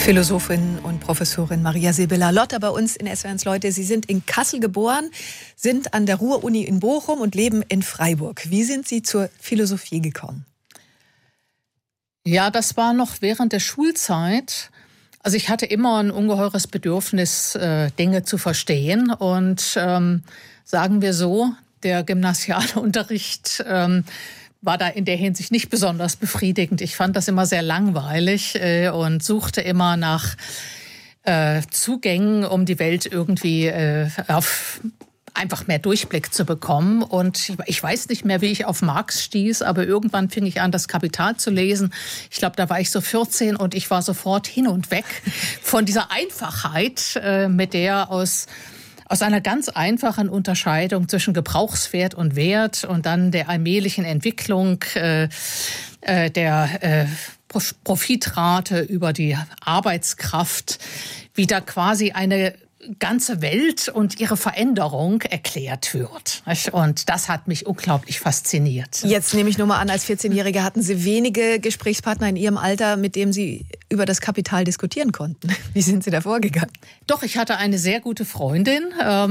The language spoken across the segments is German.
Philosophin und Professorin Maria Sibylla-Lotter bei uns in SWR1 Leute. Sie sind in Kassel geboren, sind an der Ruhr-Uni in Bochum und leben in Freiburg. Wie sind Sie zur Philosophie gekommen? Ja, das war noch während der Schulzeit. Also ich hatte immer ein ungeheures Bedürfnis, Dinge zu verstehen. Und sagen wir so, der gymnasiale Unterricht war da in der Hinsicht nicht besonders befriedigend. Ich fand das immer sehr langweilig und suchte immer nach Zugängen, um die Welt irgendwie auf einfach mehr Durchblick zu bekommen. Und ich weiß nicht mehr, wie ich auf Marx stieß, aber irgendwann fing ich an, das Kapital zu lesen. Ich glaube, da war ich so 14 und ich war sofort hin und weg von dieser Einfachheit, mit der aus einer ganz einfachen Unterscheidung zwischen Gebrauchswert und Wert und dann der allmählichen Entwicklung der Profitrate über die Arbeitskraft wieder quasi eine ganze Welt und ihre Veränderung erklärt wird. Und das hat mich unglaublich fasziniert. Jetzt nehme ich nur mal an, als 14-Jährige hatten Sie wenige Gesprächspartner in Ihrem Alter, mit dem Sie über das Kapital diskutieren konnten. Wie sind Sie da vorgegangen? Doch, ich hatte eine sehr gute Freundin,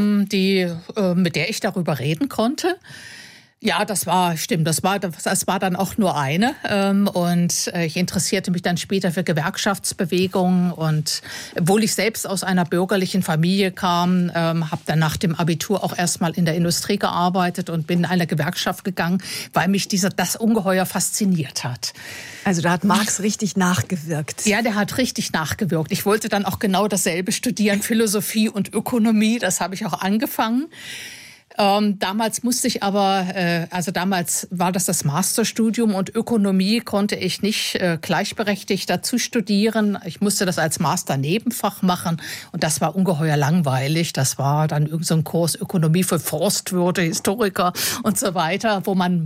mit der ich darüber reden konnte. Ja, das war dann auch nur eine. Und ich interessierte mich dann später für Gewerkschaftsbewegungen. Und obwohl ich selbst aus einer bürgerlichen Familie kam, habe dann nach dem Abitur auch erstmal in der Industrie gearbeitet und bin in eine Gewerkschaft gegangen, weil mich das ungeheuer fasziniert hat. Also da hat Marx richtig nachgewirkt. Ja, der hat richtig nachgewirkt. Ich wollte dann auch genau dasselbe studieren, Philosophie und Ökonomie. Das habe ich auch angefangen. Damals musste ich aber, damals war das Masterstudium und Ökonomie konnte ich nicht gleichberechtigt dazu studieren. Ich musste das als Master-Nebenfach machen und das war ungeheuer langweilig. Das war dann irgend so ein Kurs Ökonomie für Forstwirte, Historiker und so weiter, wo man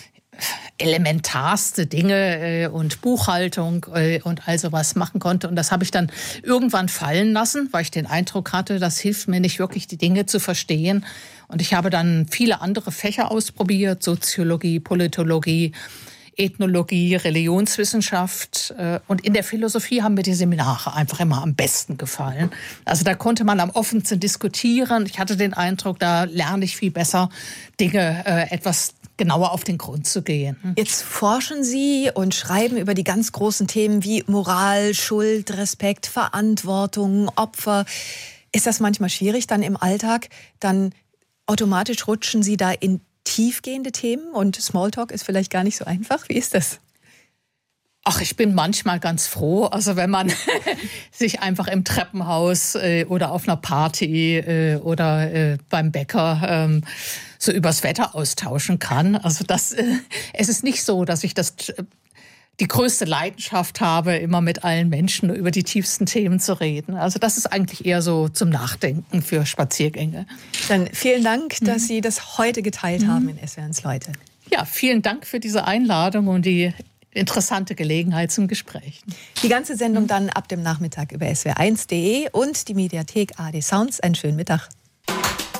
elementarste Dinge und Buchhaltung und all sowas machen konnte. Und das habe ich dann irgendwann fallen lassen, weil ich den Eindruck hatte, das hilft mir nicht wirklich, die Dinge zu verstehen. Und ich habe dann viele andere Fächer ausprobiert, Soziologie, Politologie, Ethnologie, Religionswissenschaft. Und in der Philosophie haben mir die Seminare einfach immer am besten gefallen. Also da konnte man am offensten diskutieren. Ich hatte den Eindruck, da lerne ich viel besser, Dinge etwas genauer auf den Grund zu gehen. Jetzt forschen Sie und schreiben über die ganz großen Themen wie Moral, Schuld, Respekt, Verantwortung, Opfer. Ist das manchmal schwierig dann im Alltag? Dann automatisch rutschen Sie da in tiefgehende Themen und Smalltalk ist vielleicht gar nicht so einfach. Wie ist das? Ach, ich bin manchmal ganz froh, also wenn man sich einfach im Treppenhaus oder auf einer Party oder beim Bäcker so übers Wetter austauschen kann. Also es ist nicht so, dass ich die größte Leidenschaft habe, immer mit allen Menschen über die tiefsten Themen zu reden. Also das ist eigentlich eher so zum Nachdenken für Spaziergänge. Dann vielen Dank, dass Sie das heute geteilt haben in SWR1 Leute. Ja, vielen Dank für diese Einladung und die interessante Gelegenheit zum Gespräch. Die ganze Sendung dann ab dem Nachmittag über swr1.de und die Mediathek ARD Sounds. Einen schönen Mittag.